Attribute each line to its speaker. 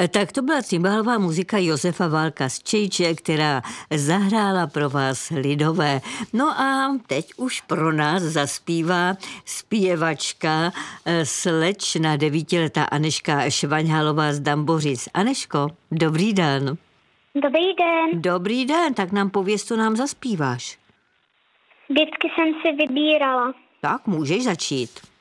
Speaker 1: Tak to byla cymbálová muzika Josefa Válka z Čejče, která zahrála pro vás lidové. No a teď už pro nás zaspívá zpěvačka slečna 9letá Anežka Švaňhálová z Dambořic. Aneško, dobrý den.
Speaker 2: Dobrý den.
Speaker 1: Dobrý den, tak nám pověz, co nám zaspíváš.
Speaker 2: Vždycky jsem si vybírala.
Speaker 1: Tak můžeš začít.